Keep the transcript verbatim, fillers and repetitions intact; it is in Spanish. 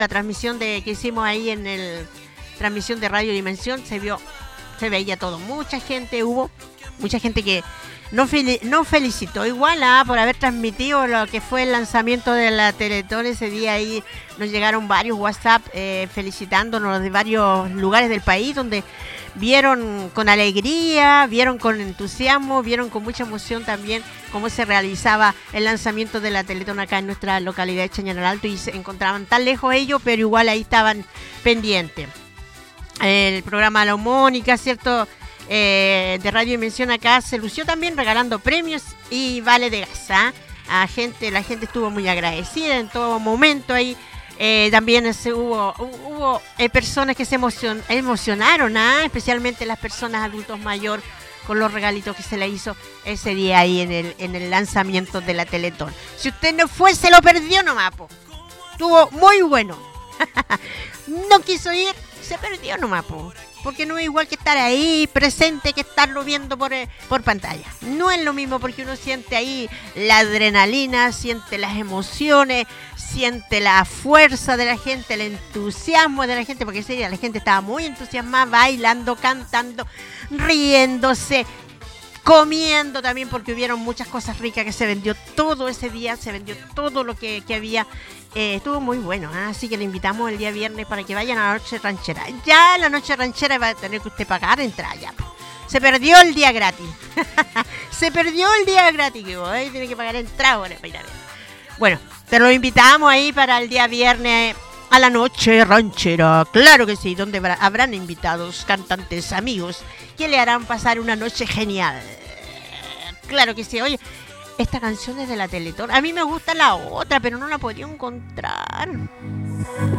la transmisión de que hicimos ahí en el transmisión de Radio Dimensión, se vio, se veía todo. Mucha gente hubo, mucha gente que no, fel- no felicitó igual ah, por haber transmitido lo que fue el lanzamiento de la Teletón ese día. Ahí nos llegaron varios WhatsApp eh, felicitándonos de varios lugares del país donde vieron con alegría, vieron con entusiasmo, vieron con mucha emoción también cómo se realizaba el lanzamiento de la Teletón acá en nuestra localidad de Chañaral Alto, y se encontraban tan lejos ellos, pero igual ahí estaban pendientes. El programa La Mónica, ¿cierto? Eh, de Radio Dimensión acá se lució también regalando premios y vale de gas, ¿eh? A gente, la gente estuvo muy agradecida en todo momento ahí. Eh, también se, hubo, hubo eh, personas que se emocion, emocionaron, ¿eh? Especialmente las personas adultos mayores con los regalitos que se le hizo ese día ahí en el, en el lanzamiento de la Teletón. Si usted no fue, se lo perdió nomás, po. Estuvo muy bueno. No quiso ir, se perdió nomás, po. Porque no es igual que estar ahí presente que estarlo viendo por, eh, por pantalla. No es lo mismo, porque uno siente ahí la adrenalina, siente las emociones, siente la fuerza de la gente, el entusiasmo de la gente, porque ese día la gente estaba muy entusiasmada, bailando, cantando, riéndose, comiendo también, porque hubieron muchas cosas ricas que se vendió todo ese día, se vendió todo lo que, que había. Eh, estuvo muy bueno, ¿eh? Así que le invitamos el día viernes para que vayan a la noche ranchera. Ya la noche ranchera va a tener que usted pagar entrada ya. Se perdió el día gratis. Se perdió el día gratis, que ahí tiene que pagar entrada para ir a ver. Bueno, te lo invitamos ahí para el día viernes a la noche ranchera. Claro que sí, donde habrán invitados, cantantes, amigos que le harán pasar una noche genial. Claro que sí. Oye, esta canción es de la Teletón. A mí me gusta la otra, pero no la podía encontrar.